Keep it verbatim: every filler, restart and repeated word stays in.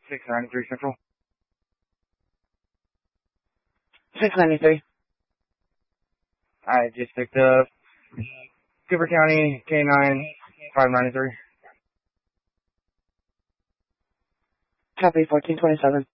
six ninety-three Central. six ninety-three. I just picked up Cooper County K nine five ninety-three. Copy, fourteen twenty-seven.